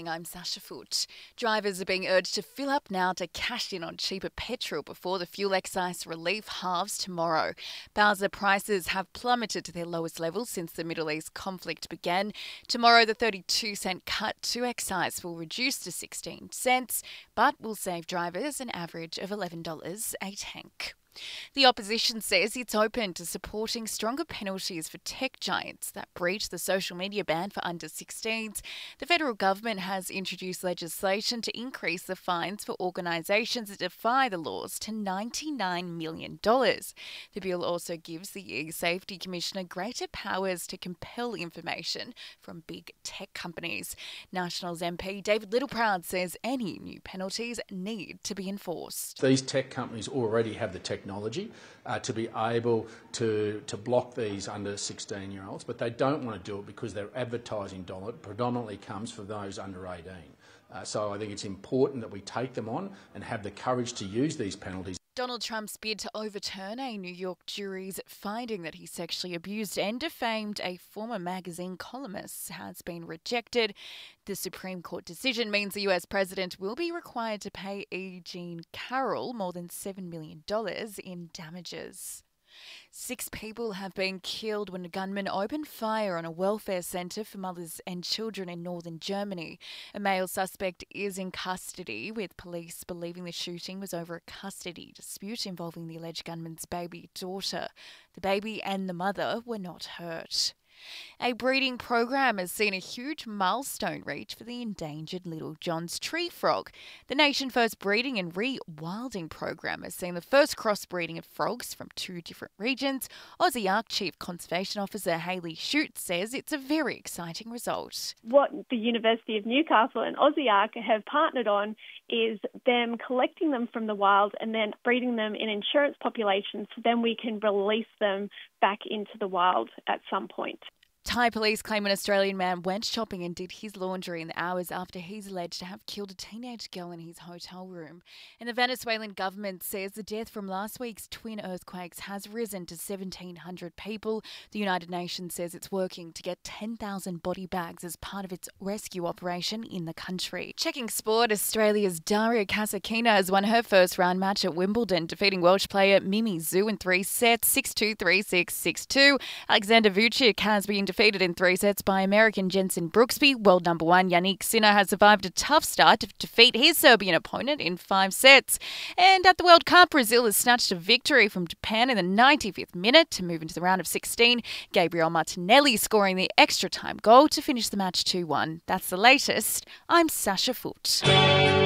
morning, I'm Sasha Foote. Drivers are being urged to fill up now to cash in on cheaper petrol before the fuel excise relief halves tomorrow. Bowser prices have plummeted to their lowest level since the Middle East conflict began. Tomorrow, the 32-cent cut to excise will reduce to 16 cents, but will save drivers an average of $11 a tank. The opposition says it's open to supporting stronger penalties for tech giants that breach the social media ban for under 16s. The federal government has introduced legislation to increase the fines for organisations that defy the laws to $99 million. The bill also gives the E-Safety Commissioner greater powers to compel information from big tech companies. Nationals MP David Littleproud says any new penalties need to be enforced. These tech companies already have the technology to be able to block these under 16-year-olds, but they don't want to do it because their advertising dollar predominantly comes for those under 18. So I think it's important that we take them on and have the courage to use these penalties. Donald Trump's bid to overturn a New York jury's finding that he sexually abused and defamed a former magazine columnist has been rejected. The Supreme Court decision means the US president will be required to pay E. Jean Carroll more than $7 million in damages. 6 people have been killed when a gunman opened fire on a welfare centre for mothers and children in northern Germany. A male suspect is in custody, with police believing the shooting was over a custody dispute involving the alleged gunman's baby daughter. The baby and the mother were not hurt. A breeding program has seen a huge milestone reached for the endangered Little John's tree frog. The nation-first breeding and rewilding program has seen the first crossbreeding of frogs from 2 different regions. Aussie Ark Chief Conservation Officer Hayley Shute says it's a very exciting result. What the University of Newcastle and Aussie Ark have partnered on is them collecting them from the wild and then breeding them in insurance populations, so then we can release them back into the wild at some point. Thai police claim an Australian man went shopping and did his laundry in the hours after he's alleged to have killed a teenage girl in his hotel room. And the Venezuelan government says the death from last week's twin earthquakes has risen to 1,700 people. The United Nations says it's working to get 10,000 body bags as part of its rescue operation in the country. Checking sport, Australia's Daria Kasatkina has won her first round match at Wimbledon, defeating Welsh player Mimi Zhu in 3 sets, 6-2, 3-6, 6-2. Alexander Vucic has been defeated in 3 sets by American Jenson Brooksby. World number 1 Yannick Sinner has survived a tough start to defeat his Serbian opponent in 5 sets. And at the World Cup, Brazil has snatched a victory from Japan in the 95th minute to move into the round of 16. Gabriel Martinelli scoring the extra time goal to finish the match 2-1. That's the latest. I'm Sasha Foote.